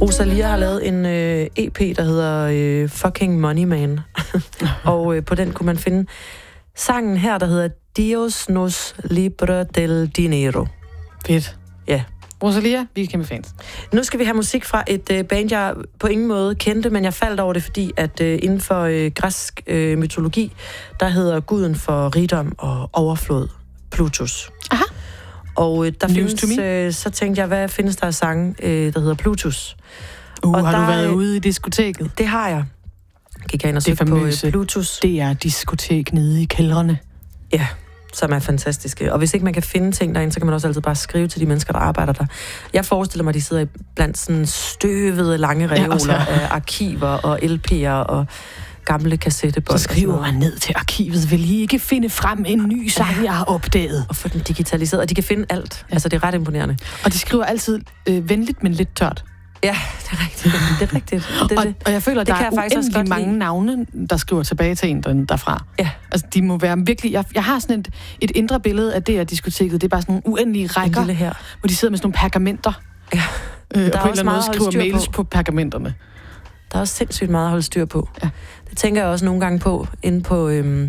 Rosalia har lavet en EP, der hedder Fucking Money Man. Og på den kunne man finde sangen her, der hedder Dios nos libre del dinero. Fedt. Ja. Rosalia, vi er kæmpe fans. Nu skal vi have musik fra et band, jeg på ingen måde kendte, men jeg faldt over det, fordi at inden for græsk mytologi, der hedder guden for rigdom og overflod Plutus. Aha. Og der findes, så tænkte jeg, hvad findes der af sange, der hedder Plutus? Og har du været ude i diskoteket? Det har jeg. Gik jeg ind og søgte på Plutus. Det er diskotek nede i kældrene. Ja, som er fantastiske. Og hvis ikke man kan finde ting derinde, så kan man også altid bare skrive til de mennesker, der arbejder der. Jeg forestiller mig, at de sidder blandt sådan støvede lange reoler af arkiver og LP'er og gamle kassettebånd. Så skriver man ned til arkivet, vil I ikke finde frem en ny sang, jeg har opdaget? Og få den digitaliseret, og de kan finde alt. Altså, det er ret imponerende. Og de skriver altid venligt, men lidt tørt. Ja, det er rigtigt. Det er rigtigt. Og jeg føler, at der er uendelig mange navne, der skriver tilbage til en derfra. Ja. Altså, de må være virkelig... Jeg har sådan et indre billede af det her diskoteket. Det er bare sådan nogle uendelige rækker, her. hvor de sidder med sådan nogle pergamenter. Ja. Og på en eller anden måde skriver mails på pergamenterne. Der er også sindssygt meget at holde styr på. Ja. Det tænker jeg også nogle gange på, inde på...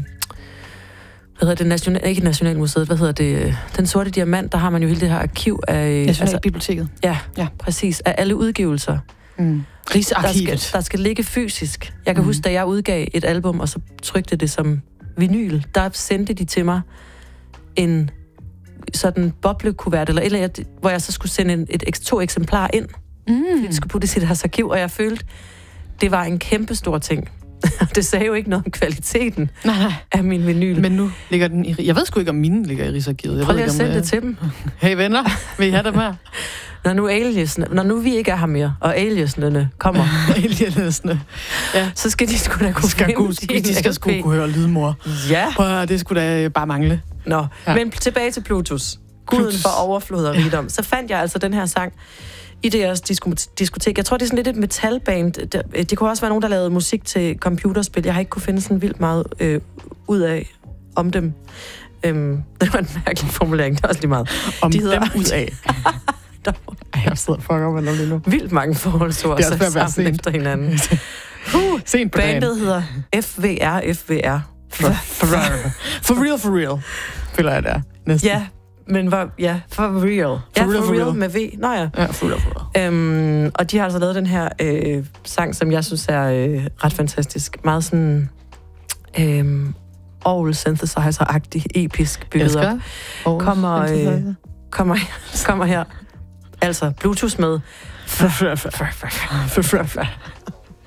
ikke Nationalmuseet, Den Sorte Diamant, der har man jo hele det her arkiv af... Nationalbiblioteket. Ja, præcis. Af alle udgivelser. Rigsarkivet. Der skal ligge fysisk. Jeg kan huske, da jeg udgav et album, og så trykte det som vinyl, der sendte de til mig en sådan boblekuvert, eller hvor jeg så skulle sende to eksemplarer ind, fordi det skulle puttes i deres arkiv, og jeg følte, det var en kæmpe stor ting. Det sagde jo ikke noget om kvaliteten af min vinyl. Men nu ligger den i... Jeg ved sgu ikke, om mine ligger i Rigsarkivet. Prøv lige at sende det til dem. Hey venner, vil I have dem her? Når nu vi ikke er her mere, og aliasene kommer, så skal de sgu da kunne finde de skal sgu kunne høre lydmor. Ja. Prøv, det skulle da bare mangle. Nå, men tilbage til Plutus. Guden for overflod og rigdom. Så fandt jeg altså den her sang i deres diskotek. Jeg tror, det er sådan lidt et metalband. Det kunne også være nogen, der lavede musik til computerspil. Jeg har ikke kunne finde sådan vildt meget ud af om dem. Det var en mærkelig formulering. Det er også lige meget. Om de hedder, dem ud af. Jeg sidder og fucker med lige nu. Vildt mange forholdsord sammen efter hinanden. Bandet hedder FVR. For real. Føler jeg der. Næsten. Ja, men for real. For real med V. Nå ja. Ja, for real. Og de har altså lavet den her sang, som jeg synes er ret fantastisk. Meget sådan Orgel synthesizer-agtig, episk bygget op. Kommer her. Altså, Bluetooth med.